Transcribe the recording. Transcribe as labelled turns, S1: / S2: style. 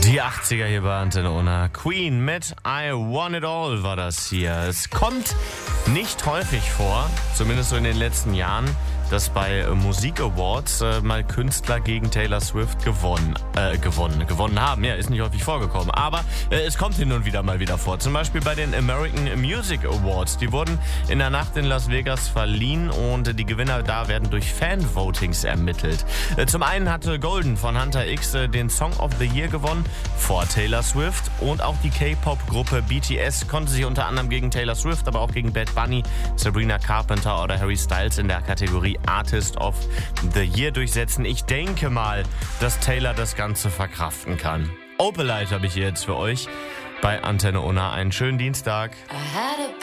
S1: Die 80er hier bei Antenne Unna. Queen mit I Want It All war das hier. Es kommt nicht häufig vor, zumindest so in den letzten Jahren, dass bei Musik-Awards mal Künstler gegen Taylor Swift gewonnen haben. Ja, ist nicht häufig vorgekommen. Aber es kommt hin und wieder mal wieder vor. Zum Beispiel bei den American Music Awards. Die wurden in der Nacht in Las Vegas verliehen und die Gewinner da werden durch Fan-Votings ermittelt. Zum einen hatte Golden von Hunter X den Song of the Year gewonnen vor Taylor Swift und auch die K-Pop-Gruppe BTS konnte sich unter anderem gegen Taylor Swift, aber auch gegen Bad Bunny, Sabrina Carpenter oder Harry Styles in der Kategorie Artist of the Year durchsetzen. Ich denke mal, dass Taylor das Ganze verkraften kann. Opelite habe ich jetzt für euch bei Antenne Unna. Einen schönen Dienstag.